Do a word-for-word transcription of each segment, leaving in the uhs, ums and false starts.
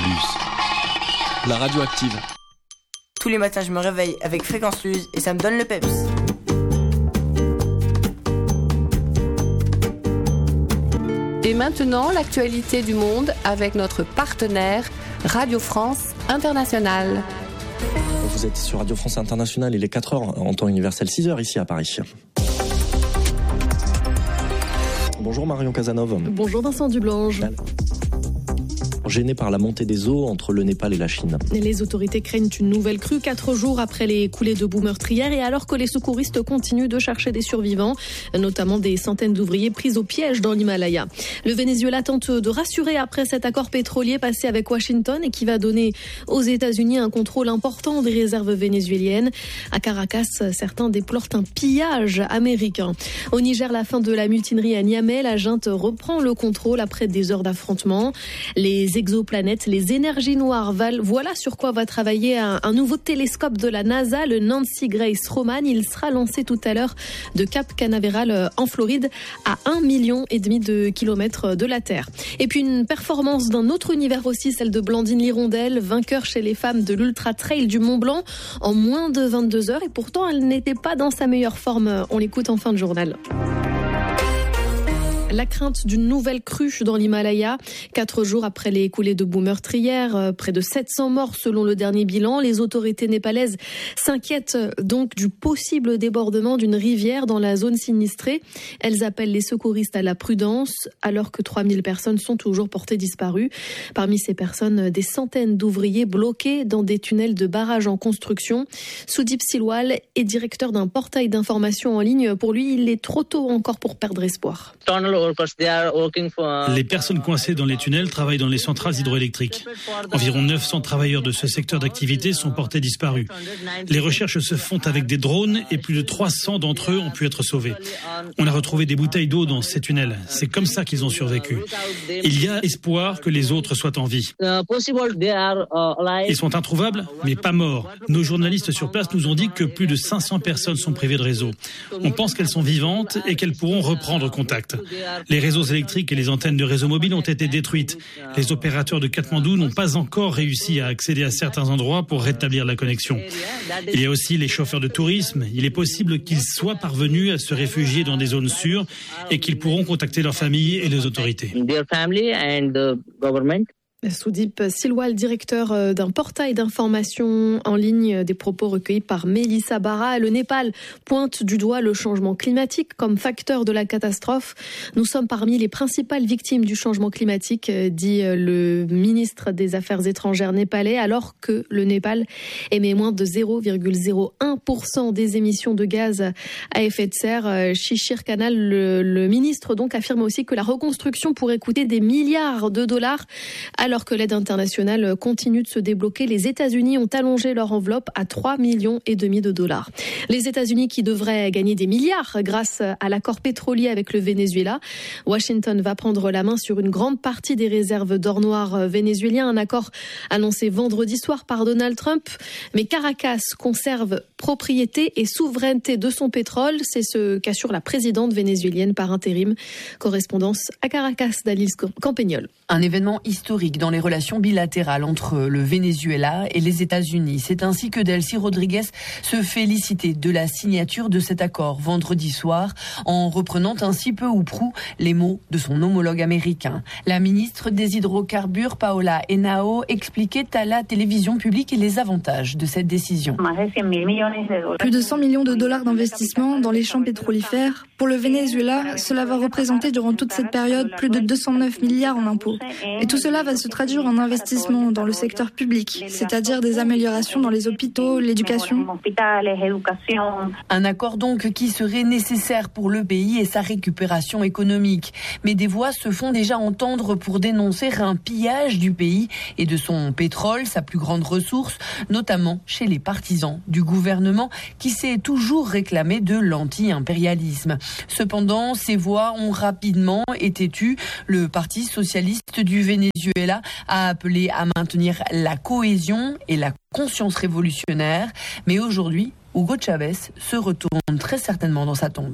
Luz. La radio active. Tous les matins, je me réveille avec Fréquence Luz et ça me donne le peps. Et maintenant, l'actualité du monde avec notre partenaire Radio France Internationale. Vous êtes sur Radio France Internationale, il est quatre heures en temps universel, six heures ici à Paris. Bonjour Marion Casanov. Bonjour Vincent Dublange. Gêné par la montée des eaux entre le Népal et la Chine. Les autorités craignent une nouvelle crue quatre jours après les coulées de boue meurtrières et alors que les secouristes continuent de chercher des survivants, notamment des centaines d'ouvriers pris au piège dans l'Himalaya. Le Venezuela tente de rassurer après cet accord pétrolier passé avec Washington et qui va donner aux États-Unis un contrôle important des réserves vénézuéliennes. À Caracas, certains déplorent un pillage américain. Au Niger, la fin de la mutinerie à Niamey, la junte reprend le contrôle après des heures d'affrontement. Les exoplanètes, les énergies noires, voilà sur quoi va travailler un, un nouveau télescope de la NASA, le Nancy Grace Roman. Il sera lancé tout à l'heure de Cap Canaveral en Floride, à un million et demi de kilomètres de la Terre. Et puis une performance d'un autre univers aussi, celle de Blandine Lirondelle, vainqueur chez les femmes de l'Ultra Trail du Mont Blanc en moins de vingt-deux heures. Et pourtant, elle n'était pas dans sa meilleure forme. On l'écoute en fin de journal. La crainte d'une nouvelle crue dans l'Himalaya. Quatre jours après les coulées de boue meurtrières, près de sept cents morts selon le dernier bilan. Les autorités népalaises s'inquiètent donc du possible débordement d'une rivière dans la zone sinistrée. Elles appellent les secouristes à la prudence alors que trois mille personnes sont toujours portées disparues. Parmi ces personnes, des centaines d'ouvriers bloqués dans des tunnels de barrages en construction. Soudip Silwal est directeur d'un portail d'information en ligne. Pour lui, il est trop tôt encore pour perdre espoir. Les personnes coincées dans les tunnels travaillent dans les centrales hydroélectriques. Environ neuf cents travailleurs de ce secteur d'activité sont portés disparus. Les recherches se font avec des drones et plus de trois cents d'entre eux ont pu être sauvés. On a retrouvé des bouteilles d'eau dans ces tunnels. C'est comme ça qu'ils ont survécu. Il y a espoir que les autres soient en vie. Ils sont introuvables, mais pas morts. Nos journalistes sur place nous ont dit que plus de cinq cents personnes sont privées de réseau. On pense qu'elles sont vivantes et qu'elles pourront reprendre contact. Les réseaux électriques et les antennes de réseau mobile ont été détruites. Les opérateurs de Katmandou n'ont pas encore réussi à accéder à certains endroits pour rétablir la connexion. Il y a aussi les chauffeurs de tourisme. Il est possible qu'ils soient parvenus à se réfugier dans des zones sûres et qu'ils pourront contacter leurs familles et les autorités. Soudip Silwal, directeur d'un portail d'information en ligne, des propos recueillis par Mélissa Barra. Le Népal pointe du doigt le changement climatique comme facteur de la catastrophe. Nous sommes parmi les principales victimes du changement climatique, dit le ministre des Affaires étrangères népalais, alors que le Népal émet moins de zéro virgule zéro un pour cent des émissions de gaz à effet de serre. Shishir Kanal, le, le ministre, donc, affirme aussi que la reconstruction pourrait coûter des milliards de dollars. Alors que l'aide internationale continue de se débloquer, les États-Unis ont allongé leur enveloppe à trois millions et demi de dollars. Les États-Unis qui devraient gagner des milliards grâce à l'accord pétrolier avec le Venezuela. Washington va prendre la main sur une grande partie des réserves d'or noir vénézuélien, un accord annoncé vendredi soir par Donald Trump. Mais Caracas conserve propriété et souveraineté de son pétrole. C'est ce qu'assure la présidente vénézuélienne par intérim. Correspondance à Caracas d'Alice Campagnol. Un événement historique dans les relations bilatérales entre le Venezuela et les États-Unis. C'est ainsi que Delcy Rodriguez se félicitait de la signature de cet accord vendredi soir, en reprenant ainsi peu ou prou les mots de son homologue américain. La ministre des Hydrocarbures, Paola Henao, expliquait à la télévision publique les avantages de cette décision. Plus de cent millions de dollars d'investissement dans les champs pétrolifères. Pour le Venezuela, cela va représenter durant toute cette période plus de deux cent neuf milliards en impôts. Et tout cela va se traduire en investissement dans le secteur public, c'est-à-dire des améliorations dans les hôpitaux, l'éducation. Un accord donc qui serait nécessaire pour le pays et sa récupération économique. Mais des voix se font déjà entendre pour dénoncer un pillage du pays et de son pétrole, sa plus grande ressource, notamment chez les partisans du gouvernement qui s'est toujours réclamé de l'anti-impérialisme. Cependant, ces voix ont rapidement été tues. Le Parti socialiste du Venezuela a appelé à maintenir la cohésion et la conscience révolutionnaire. Mais aujourd'hui, Hugo Chavez se retourne très certainement dans sa tombe.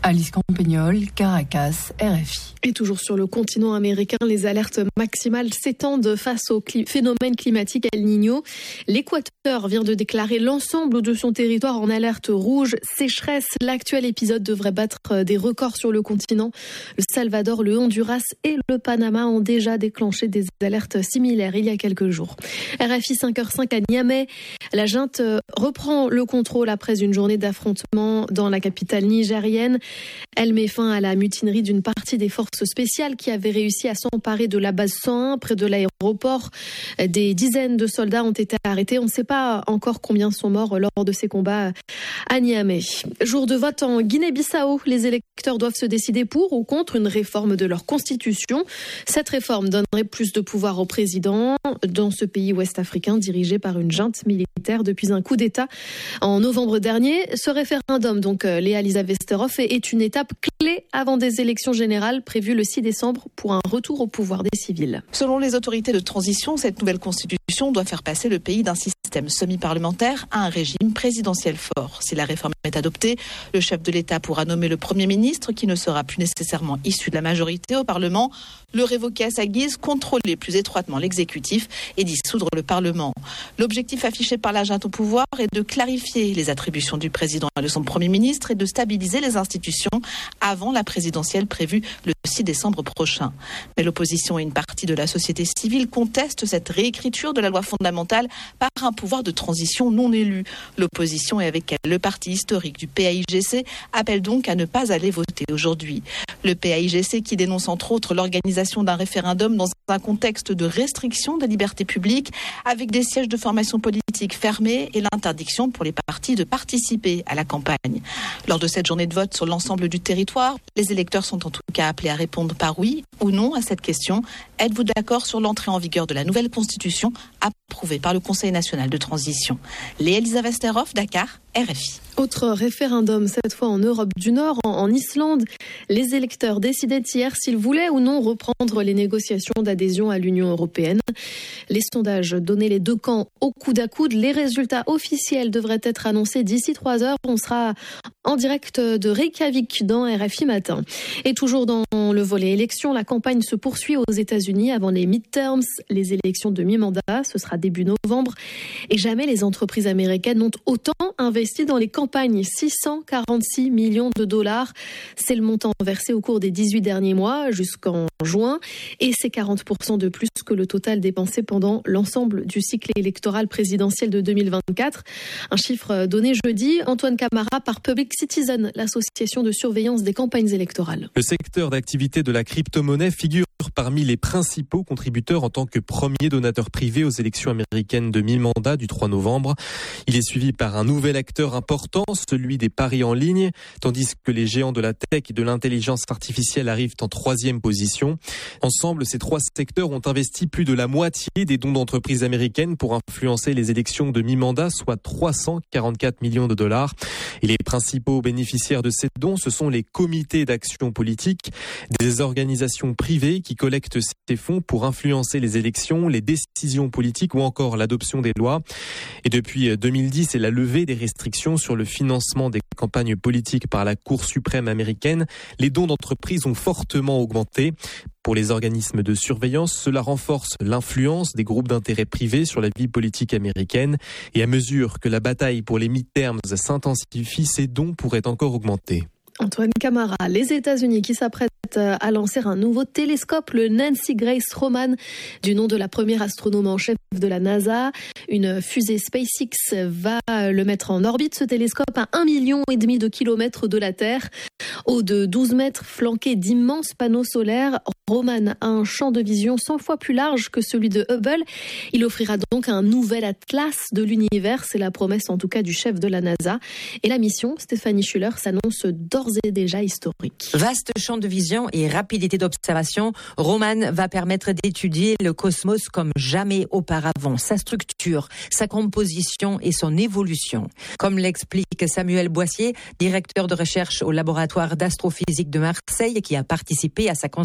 Alice Campagnol, Caracas, R F I. Et toujours sur le continent américain, les alertes maximales s'étendent face au cli- phénomène climatique El Niño. L'Équateur vient de déclarer l'ensemble de son territoire en alerte rouge. Sécheresse, l'actuel épisode devrait battre des records sur le continent. Le Salvador, le Honduras et le Panama ont déjà déclenché des alertes similaires il y a quelques jours. R F I cinq heures cinq à Niamey. La junte reprend le contrôle après une journée d'affrontement dans la capitale nigérienne. Elle met fin à la mutinerie d'une partie des forces spéciales qui avaient réussi à s'emparer de la base cent un près de l'aéroport. Des dizaines de soldats ont été arrêtés. On ne sait pas encore combien sont morts lors de ces combats à Niamey. Jour de vote en Guinée-Bissau. Les électeurs doivent se décider pour ou contre une réforme de leur constitution. Cette réforme donnerait plus de pouvoir au président dans ce pays ouest-africain dirigé par une junte militaire depuis un coup d'État en novembre dernier. Ce référendum, donc Léa Lisa Vesterhoff, est une étape clé avant des élections générales prévues le six décembre pour un retour au pouvoir des civils. Selon les autorités de transition, cette nouvelle constitution doit faire passer le pays d'un système semi-parlementaire à un régime présidentiel fort. Si la réforme est adoptée, le chef de l'État pourra nommer le Premier ministre qui ne sera plus nécessairement issu de la majorité au Parlement, le révoquer à sa guise, contrôler plus étroitement l'exécutif et dissoudre le Parlement. L'objectif affiché par la junte au pouvoir est de clarifier les attributions du président et de son Premier ministre et de stabiliser les institutions avant la présidentielle prévue le six décembre prochain. Mais l'opposition et une partie de la société civile contestent cette réécriture de la loi fondamentale par un pouvoir de transition non élu. L'opposition et avec elle le parti historique du P A I G C appelle donc à ne pas aller voter aujourd'hui. Le P A I G C qui dénonce entre autres l'organisation d'un référendum dans un contexte de restriction des libertés publiques avec des sièges de formation politique fermés et l'interdiction pour les partis de participer à la campagne. Lors de cette journée de vote sur l'ensemble du territoire, les électeurs sont en tout cas appelés à répondre par oui ou non à cette question. Êtes-vous d'accord sur l'entrée en vigueur de la nouvelle constitution approuvée par le Conseil national de transition? Léa Lisa Vesterhoff, Dakar, R F I. Autre référendum, cette fois en Europe du Nord, en, en Islande. Les électeurs décidaient hier s'ils voulaient ou non reprendre les négociations d'adhésion à l'Union européenne. Les sondages donnaient les deux camps au coude à coude. Les résultats officiels devraient être annoncés d'ici trois heures. On sera en direct de Reykjavik dans R F I Matin. Et toujours dans le volet élections, la campagne se poursuit aux États-Unis avant les midterms, les élections de mi-mandat. Ce sera début novembre. Et jamais les entreprises américaines n'ont autant investi dans les campagnes. six cent quarante-six millions de dollars. C'est le montant versé au cours des dix-huit derniers mois jusqu'en juin. Et c'est quarante pour cent de plus que le total dépensé pendant l'ensemble du cycle électoral présidentiel de deux mille vingt-quatre. Un chiffre donné jeudi. Antoine Camara par Public Citizen, l'association de surveillance des campagnes électorales. Le secteur d'activité de la crypto-monnaie figure parmi les principaux contributeurs en tant que premier donateur privé aux élections américaines de mi-mandat du trois novembre. Il est suivi par un nouvel acteur important, celui des paris en ligne, tandis que les géants de la tech et de l'intelligence artificielle arrivent en troisième position. Ensemble, ces trois secteurs ont investi plus de la moitié des dons d'entreprises américaines pour influencer les élections de mi-mandat, soit trois cent quarante-quatre millions de dollars. Et les principaux bénéficiaires de ces dons, ce sont les comités d'action politique, des organisations privées qui collectent ces fonds pour influencer les élections, les décisions politiques ou encore l'adoption des lois. Et depuis deux mille dix et la levée des restrictions sur le financement des campagnes politiques par la Cour suprême américaine, les dons d'entreprises ont fortement augmenté. Pour les organismes de surveillance, cela renforce l'influence des groupes d'intérêt privés sur la vie politique américaine. Et à mesure que la bataille pour les midterms s'intensifie, ces dons pourraient encore augmenter. Antoine Camara, les États-Unis qui s'apprêtent à lancer un nouveau télescope, le Nancy Grace Roman, du nom de la première astronome en chef de la NASA. Une fusée SpaceX va le mettre en orbite, ce télescope, à un million et demi de kilomètres de la Terre. Haut de douze mètres, flanqué d'immenses panneaux solaires, Roman a un champ de vision cent fois plus large que celui de Hubble. Il offrira donc un nouvel atlas de l'univers. C'est la promesse en tout cas du chef de la NASA. Et la mission, Stéphanie Schuller, s'annonce d'ores et déjà historique. Vaste champ de vision et rapidité d'observation, Roman va permettre d'étudier le cosmos comme jamais auparavant. Sa structure, sa composition et son évolution. Comme l'explique Samuel Boissier, directeur de recherche au laboratoire d'astrophysique de Marseille qui a participé à sa construction,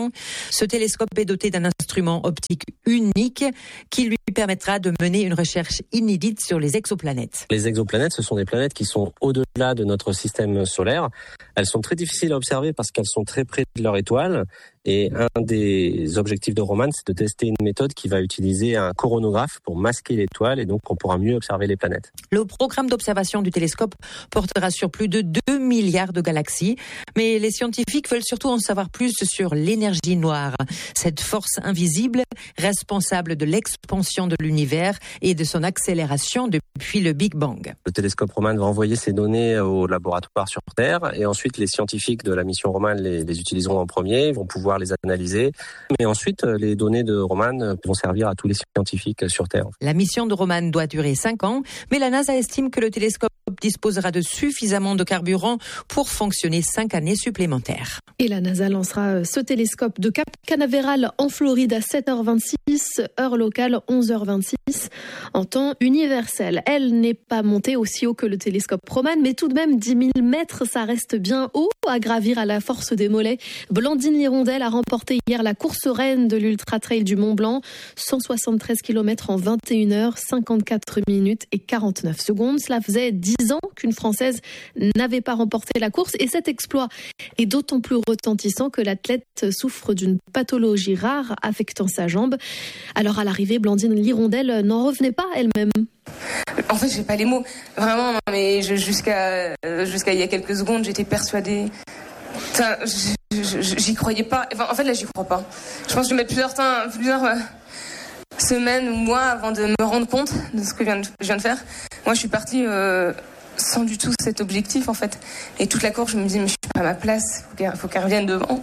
observation. Ce télescope est doté d'un instrument optique unique qui lui permettra de mener une recherche inédite sur les exoplanètes. Les exoplanètes, ce sont des planètes qui sont au-delà de notre système solaire. Elles sont très difficiles à observer parce qu'elles sont très près de leur étoile. Et un des objectifs de Roman, c'est de tester une méthode qui va utiliser un coronographe pour masquer l'étoile et donc on pourra mieux observer les planètes. Le programme d'observation du télescope portera sur plus de deux milliards de galaxies, mais les scientifiques veulent surtout en savoir plus sur l'énergie noire, cette force invisible responsable de l'expansion de l'univers et de son accélération depuis le Big Bang. Le télescope Roman va envoyer ces données au laboratoire sur Terre et ensuite les scientifiques de la mission Roman les, les utiliseront en premier, ils vont pouvoir les analyser. Mais ensuite, les données de Roman vont servir à tous les scientifiques sur Terre. La mission de Roman doit durer cinq ans, mais la NASA estime que le télescope disposera de suffisamment de carburant pour fonctionner cinq années supplémentaires. Et la NASA lancera ce télescope de Cap Canaveral en Floride à sept heures vingt-six, heure locale onze heures vingt-six, en temps universel. Elle n'est pas montée aussi haut que le télescope Roman, mais tout de même dix mille mètres, ça reste bien haut à gravir à la force des mollets. Blandine Lirondelle a remporté hier la course reine de l'Ultra Trail du Mont Blanc, cent soixante-treize kilomètres en vingt et une heures, cinquante-quatre minutes et quarante-neuf secondes. Cela faisait dix ans qu'une Française n'avait pas remporté la course et cet exploit est d'autant plus retentissant que l'athlète souffre d'une pathologie rare affectant sa jambe. Alors à l'arrivée, Blandine Lirondelle n'en revenait pas elle-même. En fait, j'ai pas les mots. Vraiment, non, mais je, jusqu'à, jusqu'à il y a quelques secondes, j'étais persuadée. Enfin, je, je, j'y croyais pas. Enfin, en fait, là, j'y crois pas. Je pense que je vais mettre plusieurs, temps, plusieurs euh, semaines ou mois avant de me rendre compte de ce que je viens de, je viens de faire. Moi, je suis partie euh, sans du tout cet objectif, en fait. Et toute la course, je me disais, mais je suis pas à ma place. Faut qu'elle, faut qu'elle revienne devant.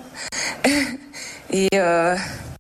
et euh,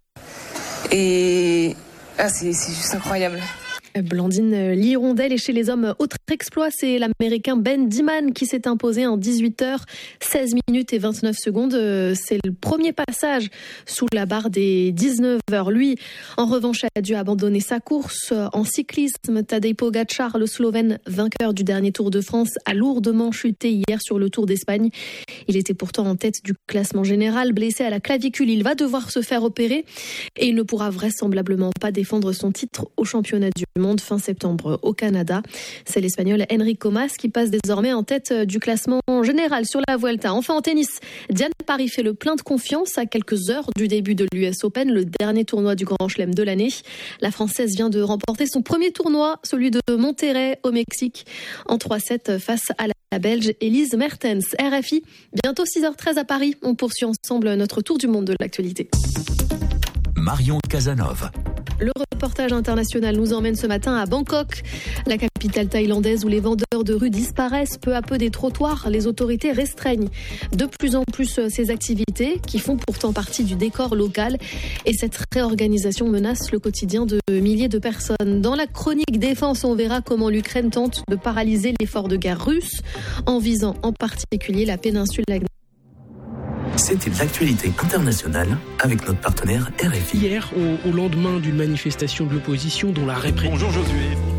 et ah, c'est, c'est juste incroyable. Blandine Lirondelle. Et chez les hommes, autre exploit, c'est l'Américain Ben Diman qui s'est imposé en dix-huit heures, seize minutes et vingt-neuf secondes. C'est le premier passage sous la barre des dix-neuf heures. Lui, en revanche, a dû abandonner sa course. En cyclisme, Tadej Pogačar, le Slovène vainqueur du dernier Tour de France, a lourdement chuté hier sur le Tour d'Espagne. Il était pourtant en tête du classement général, blessé à la clavicule. Il va devoir se faire opérer et il ne pourra vraisemblablement pas défendre son titre au championnat du monde fin septembre au Canada. C'est l'Espagnol Enrico Mas qui passe désormais en tête du classement général sur la Vuelta. Enfin en tennis, Diane Parry fait le plein de confiance à quelques heures du début de l'U S Open, le dernier tournoi du Grand Chelem de l'année. La Française vient de remporter son premier tournoi, celui de Monterrey au Mexique, en trois sept face à la Belge Elise Mertens. R F I, bientôt six heures treize à Paris. On poursuit ensemble notre tour du monde de l'actualité. Marion Casanov. Le reportage international nous emmène ce matin à Bangkok, la capitale thaïlandaise où les vendeurs de rue disparaissent peu à peu des trottoirs. Les autorités restreignent de plus en plus ces activités qui font pourtant partie du décor local. Et cette réorganisation menace le quotidien de milliers de personnes. Dans la chronique défense, on verra comment l'Ukraine tente de paralyser l'effort de guerre russe en visant en particulier la péninsule. C'était l'actualité internationale avec notre partenaire R F I. Hier, au, au lendemain d'une manifestation de l'opposition dont la répression... Bonjour Josué.